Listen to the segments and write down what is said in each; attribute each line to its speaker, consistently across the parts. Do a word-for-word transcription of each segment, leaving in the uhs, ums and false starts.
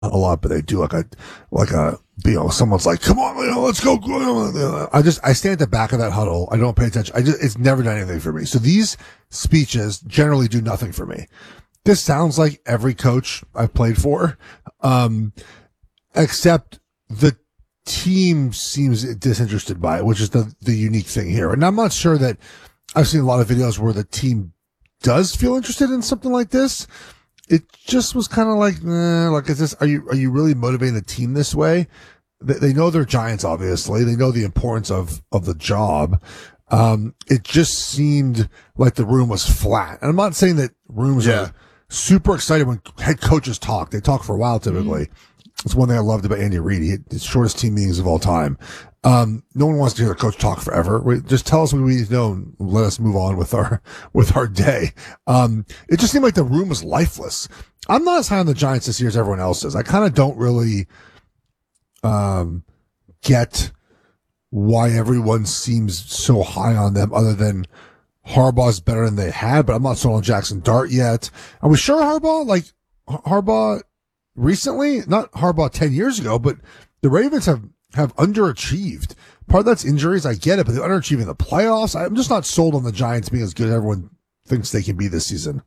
Speaker 1: a lot, but they do like a, like a, you know, someone's like, come on, you know, let's go. I just, I stand at the back of that huddle. I don't pay attention. I just, it's never done anything for me. So these speeches generally do nothing for me. This sounds like every coach I've played for, um, except the team seems disinterested by it, which is the, the unique thing here. And I'm not sure that I've seen a lot of videos where the team does feel interested in something like this. It just was kind of like, eh, like, is this, are you, are you really motivating the team this way? They, they know they're Giants, obviously. They know the importance of, of the job. Um, it just seemed like the room was flat. And I'm not saying that rooms yeah. are super excited when head coaches talk. They talk for a while typically. Mm-hmm. It's one thing I loved about Andy Reid. He had the shortest team meetings of all time. Um, no one wants to hear the coach talk forever. We, just tell us what we need to know and let us move on with our, with our day. Um, it just seemed like the room was lifeless. I'm not as high on the Giants this year as everyone else is. I kind of don't really, um, get why everyone seems so high on them other than Harbaugh's better than they had, but I'm not sold on Jackson Dart yet. Are we sure Harbaugh, like Harbaugh recently, not Harbaugh ten years ago, but the Ravens have, have underachieved. Part of that's injuries. I get it, but they're underachieving the playoffs. I'm just not sold on the Giants being as good as everyone thinks they can be this season.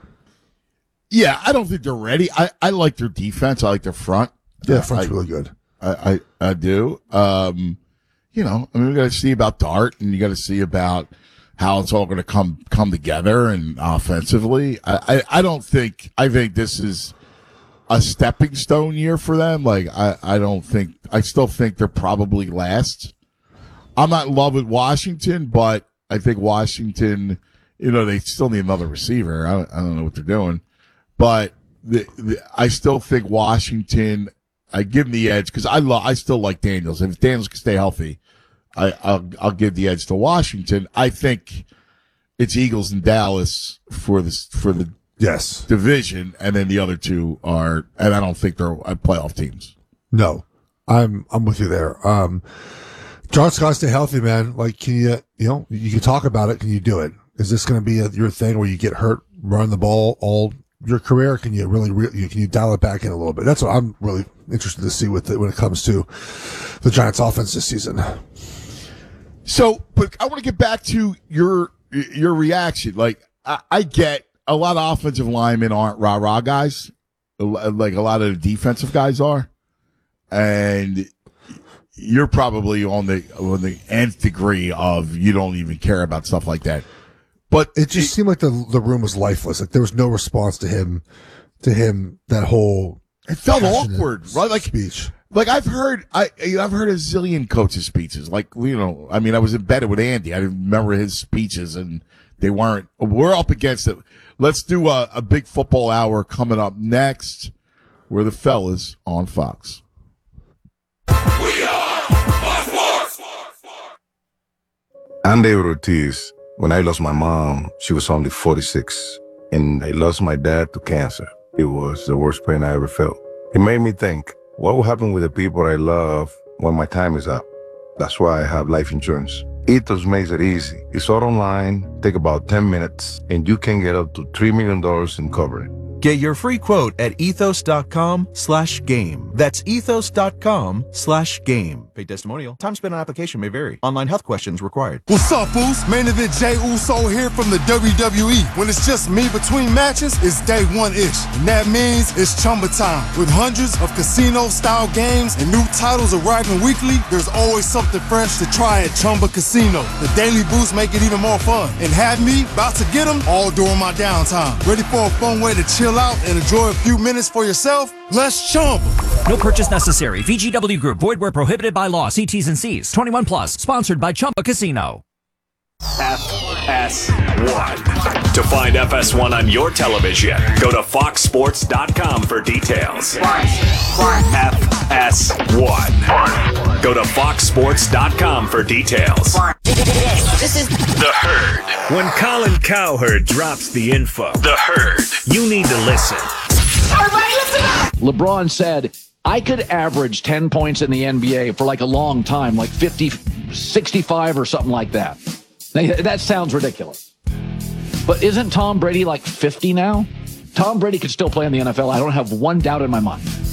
Speaker 2: Yeah, I don't think they're ready. I, I like their defense. I like their front.
Speaker 1: Yeah, the front's I, really good.
Speaker 2: I, I, I do. Um, you know, I mean, we got to see about Dart and you got to see about how it's all going to come, come together and offensively. I, I, I don't think, I think this is a stepping stone year for them. Like, I, I don't think, I still think they're probably last. I'm not in love with Washington, but I think Washington, you know, they still need another receiver. I don't, I don't know what they're doing, but the, the, I still think Washington, I give them the edge because I love, I still like Daniels. If Daniels can stay healthy, I, I'll, I'll give the edge to Washington. I think it's Eagles and Dallas for this, for the,
Speaker 1: Yes.
Speaker 2: division, and then the other two are, and I don't think they're playoff teams.
Speaker 1: No, I'm, I'm with you there. Um, John's got to stay healthy, man. Like, can you, you know, you can talk about it. Can you do it? Is this going to be a, your thing where you get hurt running the ball all your career? Can you really, re- can you dial it back in a little bit? That's what I'm really interested to see with it when it comes to the Giants offense this season.
Speaker 2: So, but I want to get back to your, your reaction. Like, I, I get, a lot of offensive linemen aren't rah-rah guys, like a lot of the defensive guys are. And you're probably on the on the nth degree of you don't even care about stuff like that. But
Speaker 1: it just it, seemed like the the room was lifeless. Like there was no response to him, to him, that whole
Speaker 2: it felt awkward, right? Like
Speaker 1: speech.
Speaker 2: Like I've heard, I I've heard a zillion coaches' speeches. Like, you know, I mean, I was embedded with Andy. I remember his speeches, and they weren't. We're up against it. Let's do a, a big football hour coming up next. We're the fellas on Fox.
Speaker 3: We are Fox Sports.
Speaker 4: I'm David Ortiz. When I lost my mom, she was only forty-six, and I lost my dad to cancer. It was the worst pain I ever felt. It made me think, what will happen with the people I love when my time is up? That's why I have life insurance. Ethos makes it easy. It's all online, take about ten minutes, and you can get up to three million dollars in coverage.
Speaker 5: Get your free quote at ethos.com slash game. That's ethos.com slash game. Paid testimonial. Time spent on application may vary. Online health questions required.
Speaker 6: What's up, Boost? Main event Jey Uso here from the W W E. When it's just me between matches, it's day one-ish. And that means it's Chumba time. With hundreds of casino-style games and new titles arriving weekly, there's always something fresh to try at Chumba Casino. The Daily Boost make it even more fun. And have me about to get them all during my downtime. Ready for a fun way to chill out and enjoy a few minutes for yourself? Let's Chumba.
Speaker 7: No purchase necessary. V G W Group. Void where prohibited by law. See T's and C's. twenty-one plus. Sponsored by Chumba Casino.
Speaker 8: F S one. To find F S one on your television, go to fox sports dot com for details. F S one. Go to fox sports dot com for details.
Speaker 9: This is
Speaker 8: The Herd. When Colin Cowherd drops the info, The Herd, you need to listen.
Speaker 9: everybody listen up.
Speaker 10: LeBron said, I could average ten points in the N B A for like a long time, like fifty, sixty-five or something like that. Now, that sounds ridiculous. But isn't Tom Brady like fifty now? Tom Brady could still play in the N F L. I don't have one doubt in my mind.